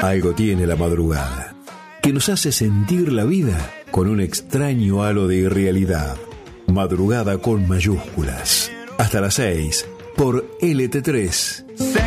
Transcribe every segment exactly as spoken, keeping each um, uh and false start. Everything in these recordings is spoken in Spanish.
Algo tiene la madrugada, que nos hace sentir la vida con un extraño halo de irrealidad. Madrugada con mayúsculas. Hasta las seis por L T tres.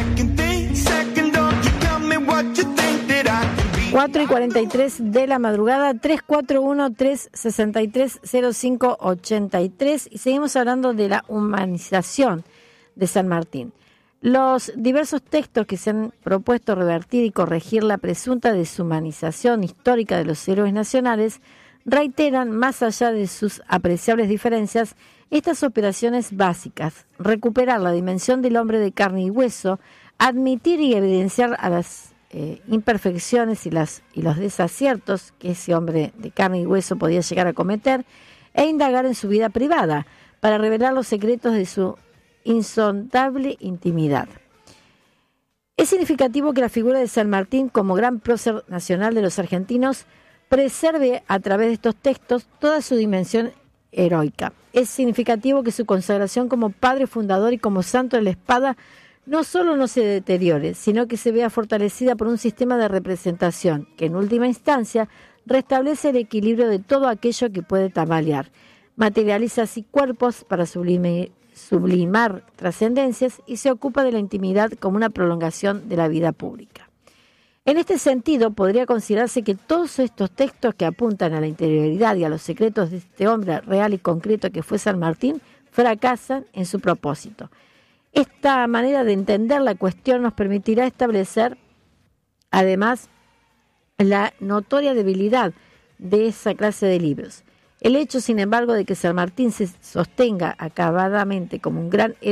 cuatro y cuarenta y tres de la madrugada, tres cuatro uno, tres seis tres, cero cinco ocho tres, y seguimos hablando de la humanización de San Martín. Los diversos textos que se han propuesto revertir y corregir la presunta deshumanización histórica de los héroes nacionales reiteran, más allá de sus apreciables diferencias, estas operaciones básicas: recuperar la dimensión del hombre de carne y hueso, admitir y evidenciar a las eh, imperfecciones y, las, y los desaciertos que ese hombre de carne y hueso podía llegar a cometer, e indagar en su vida privada para revelar los secretos de su insondable intimidad. Es significativo que la figura de San Martín, como gran prócer nacional de los argentinos, preserve a través de estos textos toda su dimensión heroica. Es significativo que su consagración como padre fundador y como santo de la espada no solo no se deteriore, sino que se vea fortalecida por un sistema de representación que, en última instancia, restablece el equilibrio de todo aquello que puede tambalear, materializa así cuerpos para sublimar, sublimar trascendencias y se ocupa de la intimidad como una prolongación de la vida pública. En este sentido, podría considerarse que todos estos textos que apuntan a la interioridad y a los secretos de este hombre real y concreto que fue San Martín fracasan en su propósito. Esta manera de entender la cuestión nos permitirá establecer, además, la notoria debilidad de esa clase de libros. El hecho, sin embargo, de que San Martín se sostenga acabadamente como un gran héroe